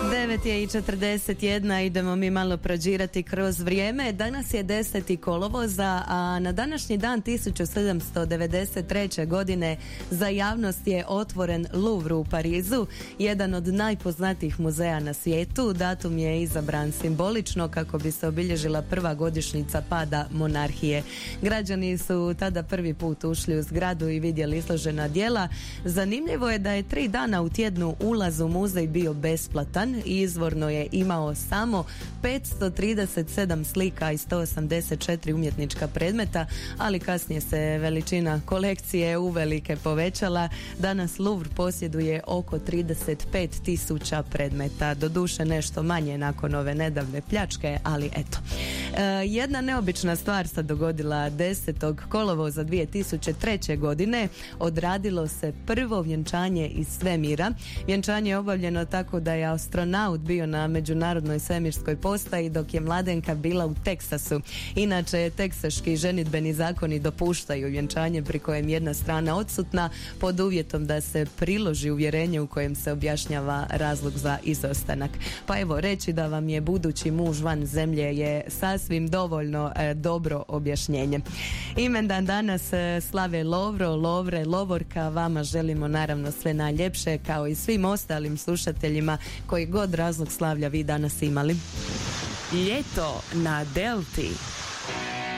9:41, idemo mi malo prođirati kroz vrijeme. Danas je 10. kolovoza, a na današnji dan 1793. godine za javnost je otvoren Louvre u Parizu, jedan od najpoznatijih muzeja na svijetu. Datum je izabran simbolično kako bi se obilježila prva godišnjica pada monarhije. Građani su tada prvi put ušli u zgradu i vidjeli izložena djela. Zanimljivo je da je 3 dana u tjednu ulaz u muzej bio besplatan i izvorno je imao samo 537 slika i 184 umjetnička predmeta, ali kasnije se veličina kolekcije uvelike povećala. Danas Louvre posjeduje oko 35.000 predmeta, doduše nešto manje nakon ove nedavne pljačke, ali eto. Jedna neobična stvar se dogodila 10. kolovoza 2003. godine. Odradilo se prvo vjenčanje iz svemira. Vjenčanje je obavljeno tako da je astronaut bio na međunarodnoj svemirskoj postaji dok je mladenka bila u Teksasu. Inače, teksaški ženidbeni zakoni dopuštaju vjenčanje pri kojem jedna strana odsutna pod uvjetom da se priloži uvjerenje u kojem se objašnjava razlog za izostanak. Pa evo, reći da vam je budući muž van zemlje je sasvim dovoljno dobro objašnjenje. Imendan danas slave Lovro, Lovre, Lovorka. Vama želimo naravno sve najljepše, kao i svim ostalim slušateljima koji god razlog slavlja vi danas imali. Ljeto na Delti.